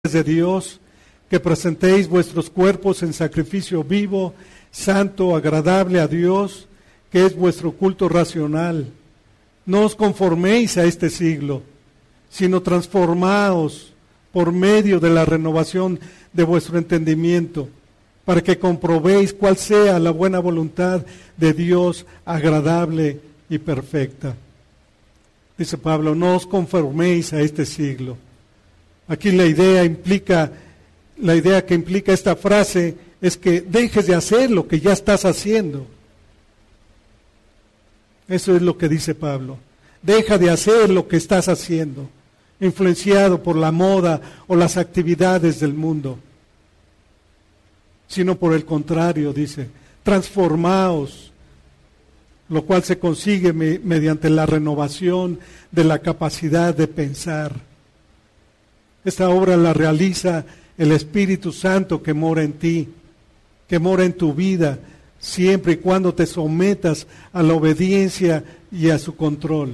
de Dios, que presentéis vuestros cuerpos en sacrificio vivo, santo, agradable a Dios, que es vuestro culto racional. No os conforméis a este siglo, sino transformaos por medio de la renovación de vuestro entendimiento, para que comprobéis cuál sea la buena voluntad de Dios, agradable y perfecta. Dice Pablo, no os conforméis a este siglo. Aquí la idea que implica esta frase es que dejes de hacer lo que ya estás haciendo. Eso es lo que dice Pablo. Deja de hacer lo que estás haciendo, influenciado por la moda o las actividades del mundo. Sino por el contrario, dice, transformaos, lo cual se consigue mediante la renovación de la capacidad de pensar. Esta obra la realiza el Espíritu Santo que mora en ti, que mora en tu vida, siempre y cuando te sometas a la obediencia y a su control.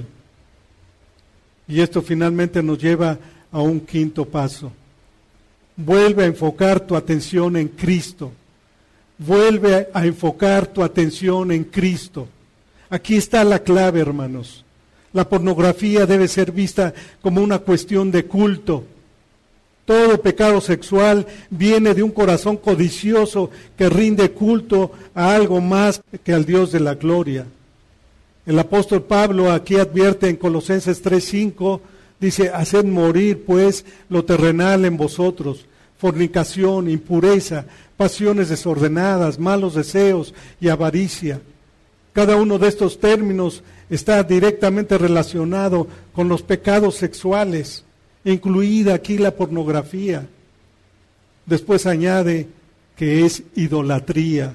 Y esto finalmente nos lleva a un quinto paso. Vuelve a enfocar tu atención en Cristo. Vuelve a enfocar tu atención en Cristo. Aquí está la clave, hermanos. La pornografía debe ser vista como una cuestión de culto. Todo pecado sexual viene de un corazón codicioso que rinde culto a algo más que al Dios de la gloria. El apóstol Pablo aquí advierte en Colosenses 3:5, dice, haced morir pues lo terrenal en vosotros, fornicación, impureza, pasiones desordenadas, malos deseos y avaricia. Cada uno de estos términos está directamente relacionado con los pecados sexuales, incluida aquí la pornografía. Después añade que es idolatría.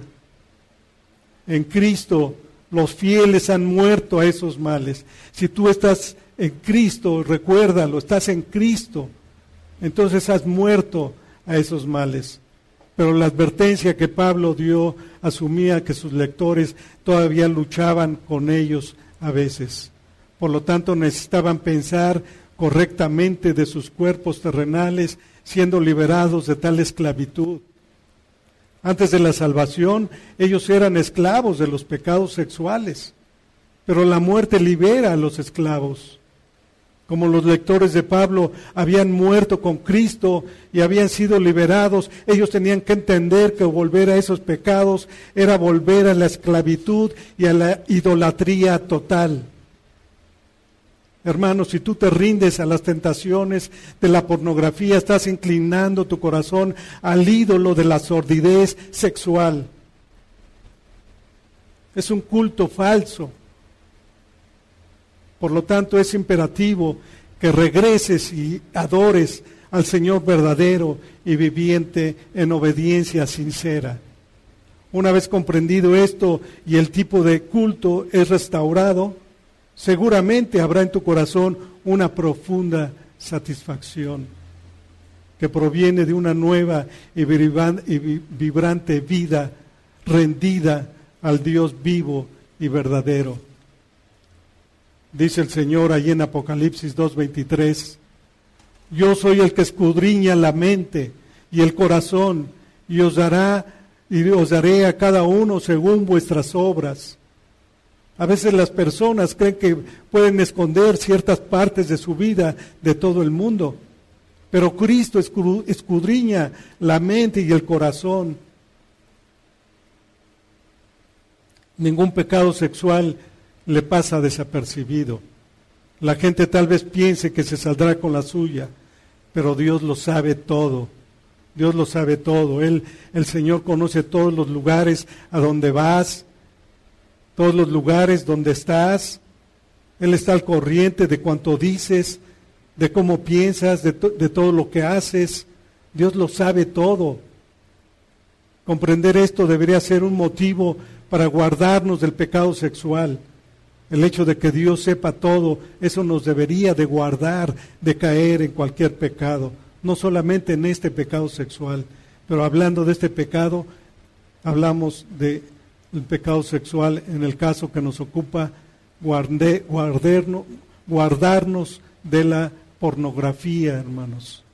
En Cristo los fieles han muerto a esos males. Si tú estás en Cristo, recuérdalo, estás en Cristo, entonces has muerto a esos males. Pero la advertencia que Pablo dio asumía que sus lectores todavía luchaban con ellos a veces. Por lo tanto, necesitaban pensar correctamente de sus cuerpos terrenales, siendo liberados de tal esclavitud. Antes de la salvación, ellos eran esclavos de los pecados sexuales, pero la muerte libera a los esclavos. Como los lectores de Pablo habían muerto con Cristo y habían sido liberados, ellos tenían que entender que volver a esos pecados era volver a la esclavitud y a la idolatría total. Hermanos, si tú te rindes a las tentaciones de la pornografía, estás inclinando tu corazón al ídolo de la sordidez sexual. Es un culto falso. Por lo tanto, es imperativo que regreses y adores al Señor verdadero y viviente en obediencia sincera. Una vez comprendido esto y el tipo de culto es restaurado, seguramente habrá en tu corazón una profunda satisfacción que proviene de una nueva y vibrante vida rendida al Dios vivo y verdadero. Dice el Señor allí en Apocalipsis 2:23, yo soy el que escudriña la mente y el corazón y os daré a cada uno según vuestras obras. A veces las personas creen que pueden esconder ciertas partes de su vida de todo el mundo, pero Cristo escudriña la mente y el corazón. Ningún pecado sexual le pasa desapercibido. La gente tal vez piense que se saldrá con la suya, pero Dios lo sabe todo. Dios lo sabe todo. El Señor conoce todos los lugares a donde vas, todos los lugares donde estás. Él está al corriente de cuanto dices, de cómo piensas, de todo lo que haces. Dios lo sabe todo. Comprender esto debería ser un motivo para guardarnos del pecado sexual. El hecho de que Dios sepa todo, eso nos debería de guardar de caer en cualquier pecado. No solamente en este pecado sexual, pero hablando de este pecado, hablamos de el pecado sexual en el caso que nos ocupa, guardarnos de la pornografía, hermanos.